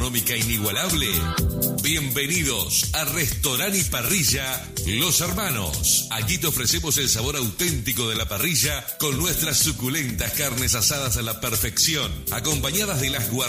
económica inigualable. Bienvenidos a Restaurant y Parrilla Los Hermanos. Aquí te ofrecemos el sabor auténtico de la parrilla con nuestras suculentas carnes asadas a la perfección, acompañadas de las guarniciones